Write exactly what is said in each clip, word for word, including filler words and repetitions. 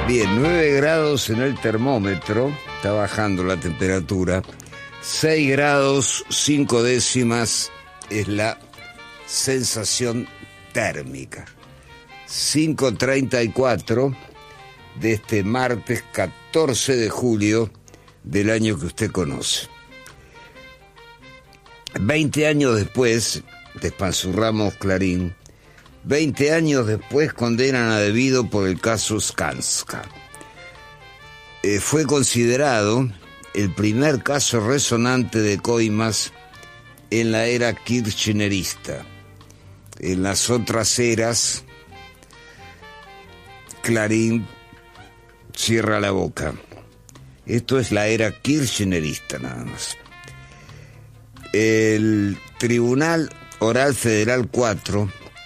Bien, nueve grados en el termómetro, está bajando la temperatura. seis grados, cinco décimas es la sensación térmica. cinco treinta y cuatro de este martes catorce de julio del año que usted conoce. Veinte años después, despanzurramos Clarín, veinte años después condenan a Devido por el caso Skanska. Eh, fue considerado el primer caso resonante de coimas en la era kirchnerista. En las otras eras, Clarín cierra la boca. Esto es la era kirchnerista nada más. El Tribunal Oral Federal cuatro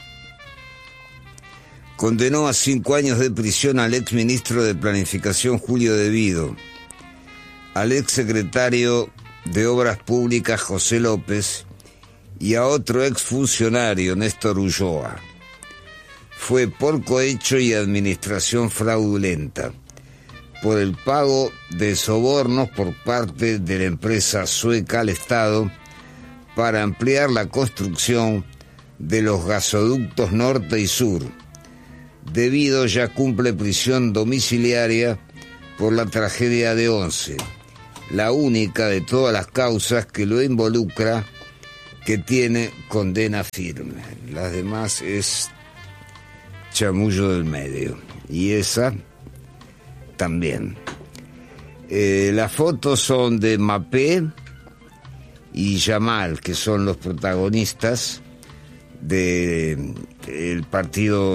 condenó a cinco años de prisión al exministro de Planificación Julio Devido, al exsecretario de Obras Públicas José López y a otro exfuncionario, Néstor Ulloa. Fue por cohecho y administración fraudulenta, por el pago de sobornos por parte de la empresa sueca al Estado para ampliar la construcción de los gasoductos norte y sur. Devido ya cumple prisión domiciliaria por la tragedia de Once, la única de todas las causas que lo involucra que tiene condena firme. Las demás es chamullo del medio. Y esa también. Eh, las fotos son de Mapé y Yamal, que son los protagonistas del partido